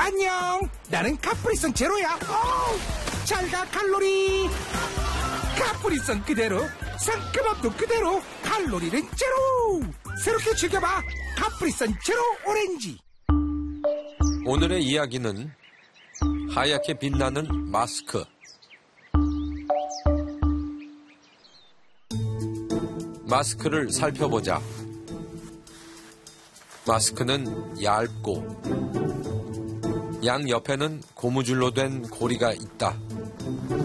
안녕. 나는 카프리선 제로야. 잘가 칼로리. 카프리선 그대로, 상큼함도 그대로, 칼로리는 제로. 새롭게 즐겨봐. 카프리선 제로 오렌지. 오늘의 이야기는 하얗게 빛나는 마스크. 마스크를 살펴보자. 마스크는 얇고 양 옆에는 고무줄로 된 고리가 있다.